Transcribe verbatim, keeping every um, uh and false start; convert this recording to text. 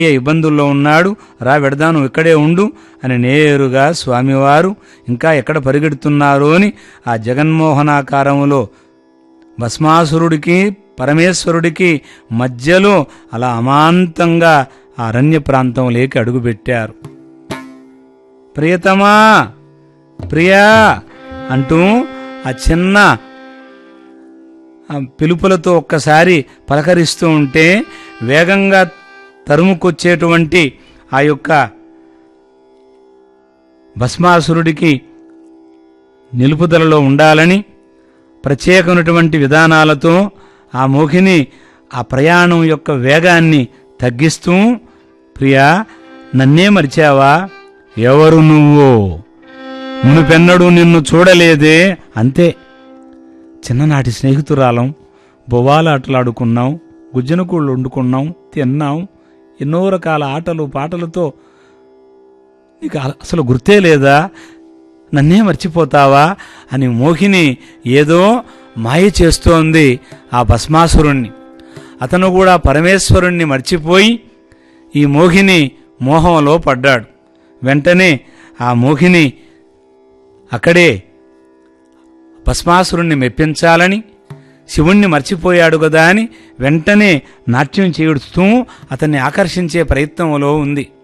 ఏ ఇబ్బందుల్లో ఉన్నాడు, రా వెడదాను, ఇక్కడే ఉండు అని నేరుగా స్వామివారు ఇంకా ఎక్కడ పరిగెడుతున్నారు అని ఆ జగన్మోహనాకారములో భస్మాసురుడికి పరమేశ్వరుడికి మధ్యలో అలా అమాంతంగా ఆ అరణ్య ప్రాంతంలోకి అడుగుపెట్టారు. ప్రియతమా, ప్రియా అంటూ ఆ చిన్న పిలుపులతో ఒక్కసారి పలకరిస్తూ ఉంటే వేగంగా తరుముకొచ్చేటువంటి ఆ యొక్క భస్మాసురుడికి నిలుపుదలలో ఉండాలని ప్రత్యేకమైనటువంటి విధానాలతో ఆ మోహిని ఆ ప్రయాణం యొక్క వేగాన్ని తగ్గిస్తూ, ప్రియా నన్నే మరిచావా? ఎవరు నువ్వు? మునుపెన్నడూ నిన్ను చూడలేదే. అంతే, చిన్ననాటి స్నేహితురాలం, బొవ్వాలాటలాడుకున్నాం, గుజ్జనకూళ్ళు వండుకున్నాం, తిన్నాం, ఎన్నో రకాల ఆటలు పాటలతో నీకు అసలు గుర్తే లేదా? నన్నే మర్చిపోతావా అని మోహిని ఏదో మాయ చేస్తోంది ఆ భస్మాసురుణ్ణి. అతను కూడా పరమేశ్వరుణ్ణి మర్చిపోయి ఈ మోహిని మోహంలో పడ్డాడు. వెంటనే ఆ మోహిని అక్కడే భస్మాసురుణ్ణి మెప్పించాలని, శివుణ్ణి మర్చిపోయాడు కదా అని వెంటనే నాట్యం చేయుడుతూ అతన్ని ఆకర్షించే ప్రయత్నంలో ఉంది.